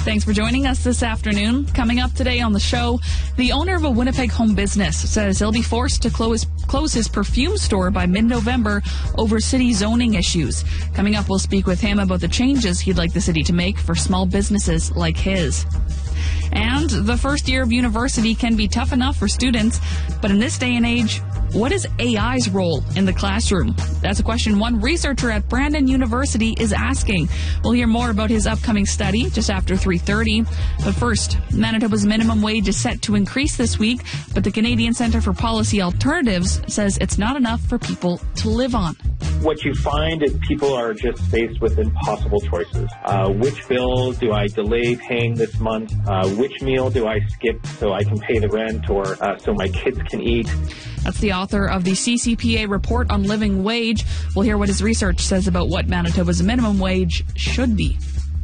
Thanks for joining us this afternoon. Coming up today on the show, the owner of a Winnipeg home business says he'll be forced to close his perfume store by mid-November over city zoning issues. Coming up, we'll speak with him about the changes he'd like the city to make for small businesses like his. And the first year of university can be tough enough for students, but in this day and age, what is AI's role in the classroom? That's a question one researcher at Brandon University is asking. We'll hear more about his upcoming study just after 3:30. But first, Manitoba's minimum wage is set to increase this week, but the Canadian Centre for Policy Alternatives says it's not enough for people to live on. What you find is people are just faced with impossible choices. Which bill do I delay paying this month? Which meal do I skip so I can pay the rent or so my kids can eat? That's the author of the CCPA report on living wage. We'll hear what his research says about what Manitoba's minimum wage should be.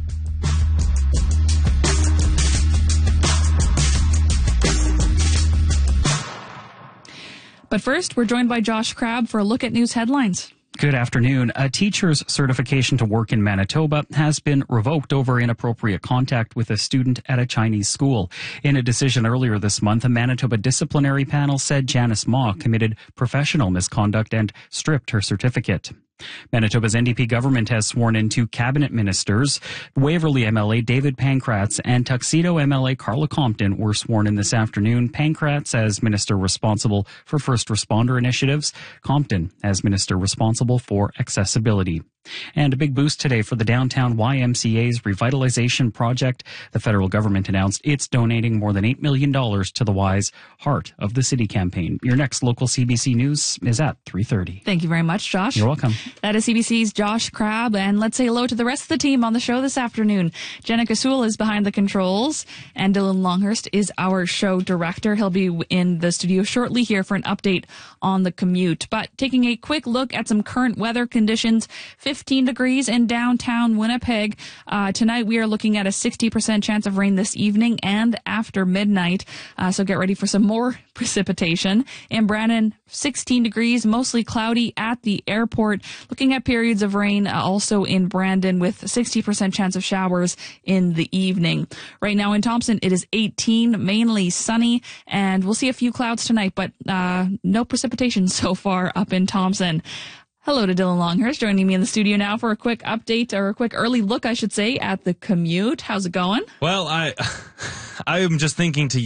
But first, we're joined by Josh Crabb for a look at news headlines. Good afternoon. A teacher's certification to work in Manitoba has been revoked over inappropriate contact with a student at a Chinese school. In a decision earlier this month, a Manitoba disciplinary panel said Janice Ma committed professional misconduct and stripped her certificate. Manitoba's NDP government has sworn in two cabinet ministers. Waverley MLA David Pankratz and Tuxedo MLA Carla Compton were sworn in this afternoon. Pankratz as minister responsible for first responder initiatives, Compton as minister responsible for accessibility. And a big boost today for the downtown YMCA's revitalization project. The federal government announced it's donating more than $8 million to the Y's Heart of the City campaign. Your next local CBC News is at 3:30. Thank you very much, Josh. You're welcome. That is CBC's Josh Crabb, and let's say hello to the rest of the team on the show this afternoon. Jenica Sewell is behind the controls, and Dylan Longhurst is our show director. He'll be in the studio shortly here for an update on the commute. But taking a quick look at some current weather conditions, 15 degrees in downtown Winnipeg. Tonight we are looking at a 60% chance of rain this evening and after midnight. So get ready for some more precipitation. In Brandon, 16 degrees, mostly cloudy at the airport. Looking at periods of rain also in Brandon with 60% chance of showers in the evening. Right now in Thompson, it is 18, mainly sunny, and we'll see a few clouds tonight, but no precipitation so far up in Thompson. Hello to Dylan Longhurst joining me in the studio now for a quick update, or a quick early look, I should say, at the commute. How's it going? Well, I am just thinking to